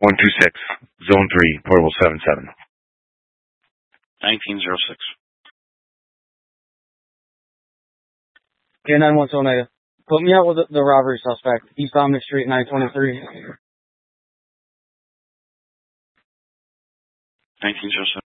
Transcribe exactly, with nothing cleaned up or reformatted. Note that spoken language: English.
one two six, Zone three, Portable seven seven. nineteen oh six. Okay, nine one two Omega. Put me out with the, the robbery suspect, East Dominic Street, nine twenty-three. nineteen oh seven.